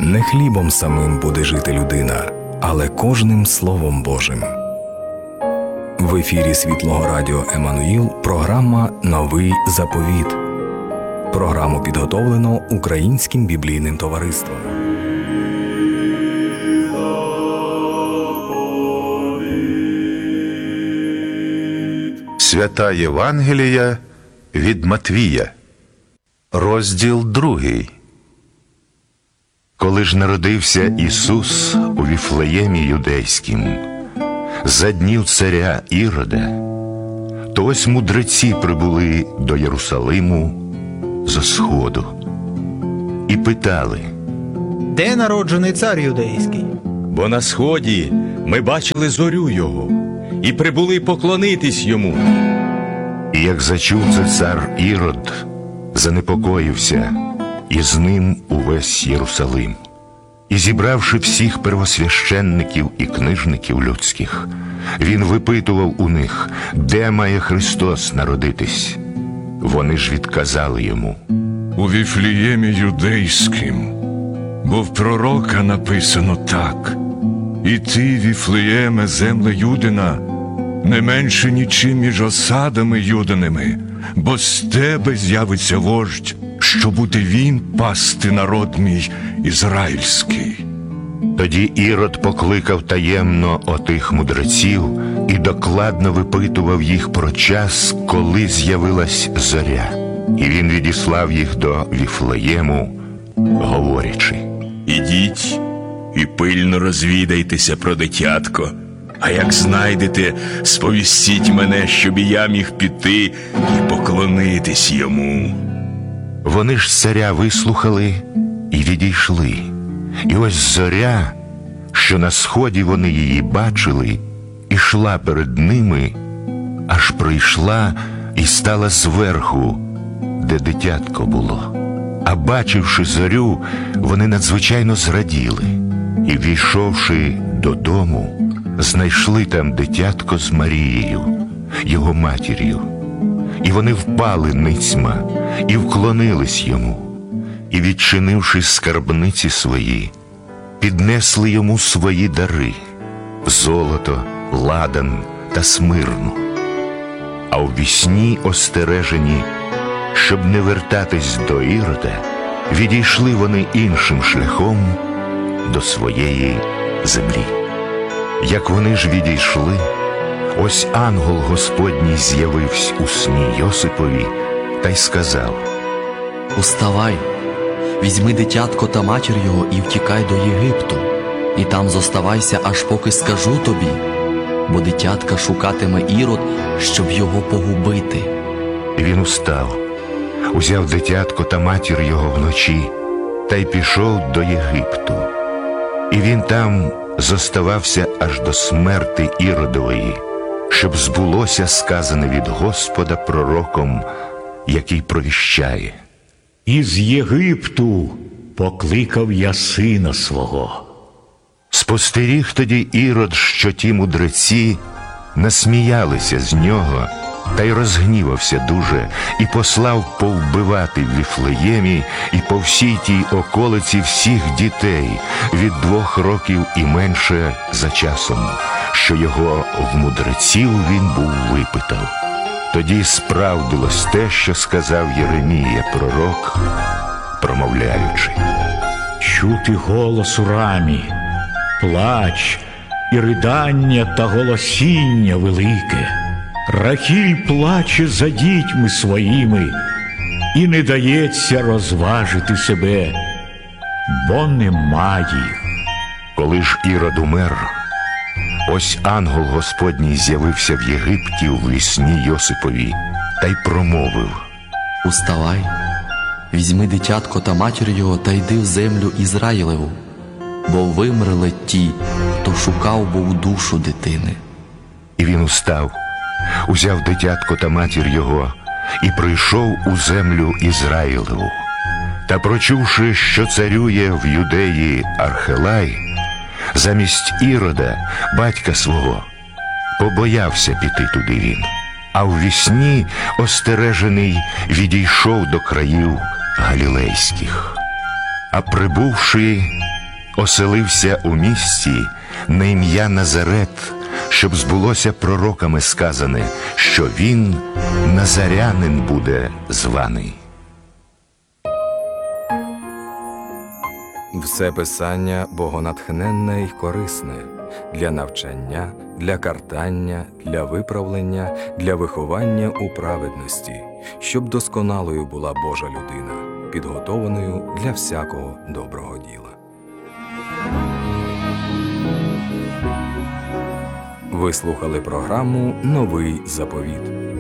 Не хлібом самим буде жити людина, але кожним Словом Божим. В ефірі Світлого Радіо Еммануїл програма «Новий заповіт». Програму підготовлено Українським біблійним товариством. Свята Євангелія від Матвія, розділ 2. Коли ж народився Ісус у Віфлеємі Юдейськім, за днів царя Ірода, то ось мудреці прибули до Єрусалиму зо сходу і питали: де народжений цар юдейський? Бо на сході ми бачили зорю його і прибули поклонитись йому. І як зачув це цар Ірод, занепокоївся, і з ним увесь Єрусалим. І зібравши всіх первосвященників і книжників людських, він випитував у них, де має Христос народитись. Вони ж відказали йому: у Віфлеємі Юдейським, бо в пророка написано так: і ти, Віфлеєме, земле Юдина, не менше нічим між осадами юдиними, бо з тебе з'явиться вождь, що буде він пасти народ мій ізраїльський. Тоді Ірод покликав таємно отих мудреців і докладно випитував їх про час, коли з'явилась зоря. І він відіслав їх до Віфлеєму, говорячи: Ідіть і пильно розвідайтеся про дитятко, а як знайдете, сповістіть мене, щоб і я міг піти і поклонитись йому. Вони ж царя вислухали і відійшли. І ось зоря, що на сході вони її бачили, ішла перед ними, аж прийшла і стала зверху, де дитятко було. А бачивши зорю, вони надзвичайно зраділи. І, війшовши додому, знайшли там дитятко з Марією, його матір'ю. І вони впали ницьма і вклонились йому. І, відчинивши скарбниці свої, піднесли йому свої дари – золото, ладан та смирну. А у вісні остережені, щоб не вертатись до Ірода, відійшли вони іншим шляхом до своєї землі. Як вони ж відійшли, ось ангел Господній з'явився у сні Йосипові та й сказав: Уставай, візьми дитятко та матір його і втікай до Єгипту, і там зоставайся, аж поки скажу тобі, бо дитятка шукатиме Ірод, щоб його погубити. І він устав, узяв дитятко та матір його вночі та й пішов до Єгипту. І він там зоставався аж до смерти Іродової, щоб збулося сказане від Господа пророком, який провіщає: Із Єгипту покликав я сина свого. Спостеріг тоді Ірод, що ті мудреці насміялися з нього, та й розгнівався дуже, і послав повбивати в Віфлеємі і по всій тій околиці всіх дітей від 2 років і менше за часом, що його в мудреців він був випитав. Тоді справдилось те, що сказав Єремія пророк, промовляючи: Чути голос у рамі, плач і ридання та голосіння велике. Рахіль плаче за дітьми своїми, і не дається розважити себе, бо нема їх. Коли ж Ірод умер, ось ангел Господній з'явився в Єгипті у вісні Йосипові та й промовив: Уставай, візьми дитятко та матір його та йди в землю Ізраїлеву, бо вимерли ті, хто шукав був душу дитини. І він устав, узяв дитятко та матір його і прийшов у землю Ізраїлеву. Та прочувши, що царює в Юдеї Архелай, замість Ірода, батька свого, побоявся піти туди він. А в вісні остережений відійшов до країв галілейських. А прибувши, оселився у місті на ім'я Назарет, щоб збулося пророками сказане, що він назарянин буде званий. Все писання богонатхненне й корисне для навчання, для картання, для виправлення, для виховання у праведності, щоб досконалою була Божа людина, підготованою для всякого доброго діла. Ви слухали програму «Новий заповіт».